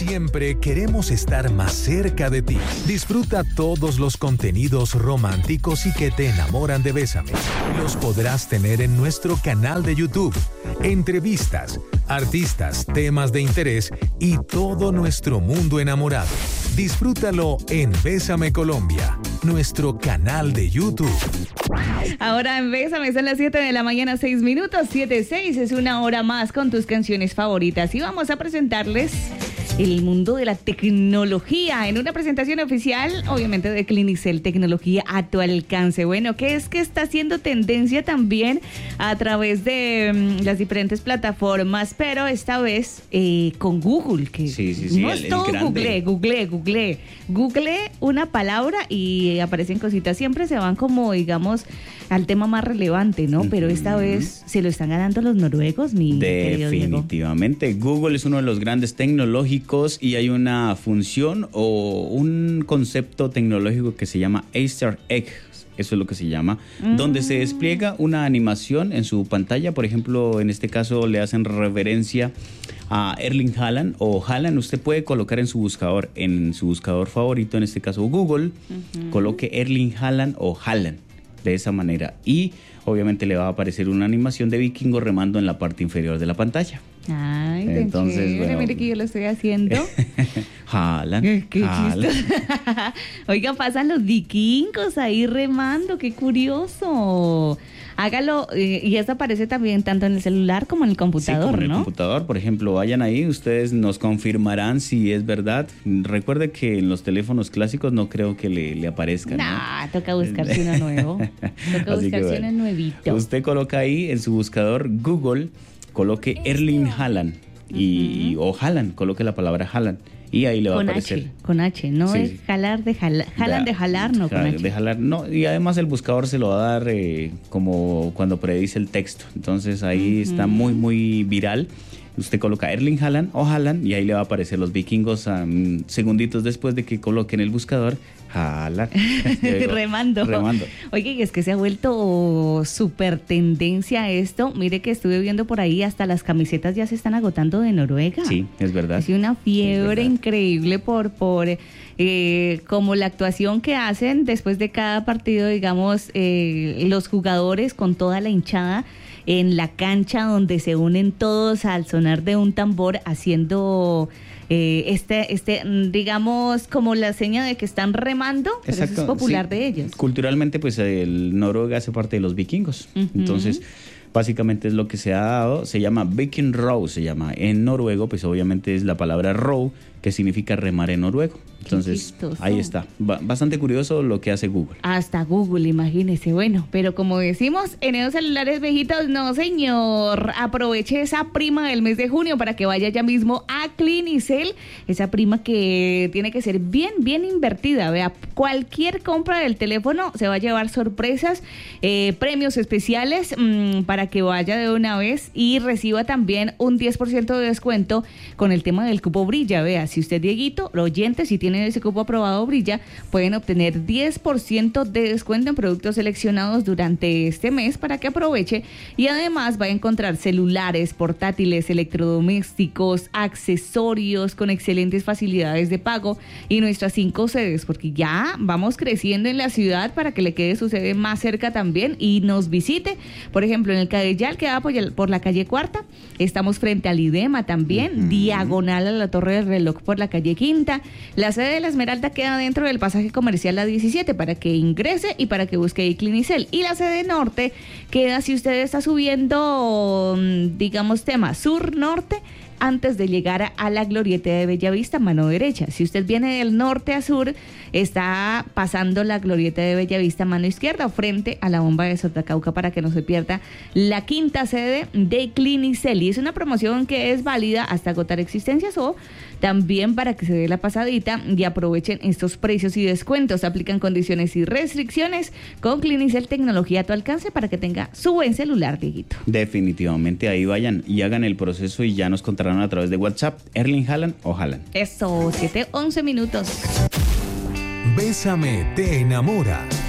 Siempre queremos estar más cerca de ti. Disfruta todos los contenidos románticos y que te enamoran de Bésame. Los podrás tener en nuestro canal de YouTube. Entrevistas, artistas, temas de interés y todo nuestro mundo enamorado. Disfrútalo en Bésame Colombia, nuestro canal de YouTube. Ahora en Bésame son las 7 de la mañana, 6 minutos, 7:06. Es una hora más con tus canciones favoritas. Y vamos a presentarles el mundo de la tecnología en una presentación oficial, obviamente, de Clinicel, tecnología a tu alcance. Bueno, ¿qué es que está haciendo tendencia también a través de las diferentes plataformas? Pero esta vez con Google, que sí, no es todo Google una palabra y aparecen cositas. Siempre se van como, digamos, al tema más relevante, ¿no? Pero esta vez se lo están ganando los noruegos, mi querido Diego. Definitivamente. Google es uno de los grandes tecnológicos y hay una función o un concepto tecnológico que se llama Easter egg. Eso es lo que se llama, donde se despliega una animación en su pantalla. Por ejemplo, en este caso le hacen reverencia a Erling Haaland o Haaland. Usted puede colocar en su buscador favorito, en este caso Google, coloque Erling Haaland o Haaland de esa manera y obviamente le va a aparecer una animación de vikingo remando en la parte inferior de la pantalla. Ay, entonces, bueno, mire que yo lo estoy haciendo. Haaland. Qué chistoso. Oiga, pasan los vikingos ahí remando, qué curioso. Hágalo, y eso aparece también tanto en el celular como en el computador, sí, como en ¿no? el computador, por ejemplo, vayan ahí, ustedes nos confirmarán si es verdad. Recuerde que en los teléfonos clásicos no creo que le aparezcan, ¿no? Toca buscarse uno nuevo. Toca buscarse uno nuevito. Usted coloca ahí en su buscador Google, coloque Erling Haaland o Haaland, coloque la palabra Haaland. Y ahí le va a aparecer. Con H, no sí, es jalar de jalar, no, con H. De jalar, no, y además el buscador se lo va a dar como cuando predice el texto. Entonces ahí está muy, muy viral. Usted coloca Erling Haaland o Haaland y ahí le va a aparecer los vikingos segunditos después de que coloquen el buscador. Haaland. Remando. Oye, y es que se ha vuelto súper tendencia esto. Mire que estuve viendo por ahí, hasta las camisetas ya se están agotando de Noruega. Sí, es verdad. Es una fiebre increíble por como la actuación que hacen después de cada partido, digamos, los jugadores con toda la hinchada en la cancha donde se unen todos al sonar de un tambor haciendo digamos, como la seña de que están remando. Pero eso es popular, sí, de ellos. Culturalmente, pues el Noruega hace parte de los vikingos. Entonces, básicamente es lo que se ha dado. Se llama Viking Row, se llama en noruego, pues obviamente es la palabra row, que significa remar en noruego. Entonces, ahí está. Bastante curioso lo que hace Google. Hasta Google, imagínese. Bueno, pero como decimos, en esos celulares viejitos, no señor. Aproveche esa prima del mes de junio para que vaya ya mismo a Clinicel. Esa prima que tiene que ser bien, bien invertida. Vea, cualquier compra del teléfono se va a llevar sorpresas, premios especiales para que vaya de una vez y reciba también un 10% de descuento con el tema del cupo Brilla. Vea, si usted, Dieguito, oyente, si tienen ese cupo aprobado Brilla, pueden obtener 10% de descuento en productos seleccionados durante este mes para que aproveche, y además va a encontrar celulares, portátiles, electrodomésticos, accesorios con excelentes facilidades de pago y nuestras 5 sedes, porque ya vamos creciendo en la ciudad para que le quede su sede más cerca también y nos visite. Por ejemplo, en el Cadellal, que va por la calle Cuarta, estamos frente al IDEMA también, diagonal a la Torre del Reloj por la calle Quinta. La sede de la Esmeralda queda dentro del pasaje comercial La 17 para que ingrese y para que busque Clinicel. Y la sede norte queda, si usted está subiendo, digamos, tema sur-norte, antes de llegar a la glorieta de Bellavista, mano derecha. Si usted viene del norte a sur, está pasando la glorieta de Bellavista, mano izquierda, frente a la bomba de Sotacauca, para que no se pierda la quinta sede de Clinicel. Y es una promoción que es válida hasta agotar existencias, o también para que se dé la pasadita y aprovechen estos precios y descuentos. Aplican condiciones y restricciones. Con Clinicel, tecnología a tu alcance para que tenga su buen celular, Dieguito. Definitivamente, ahí vayan y hagan el proceso y ya nos contarán a través de WhatsApp, Erling Haaland o Haaland. Eso, 7:11 minutos. Bésame te enamora.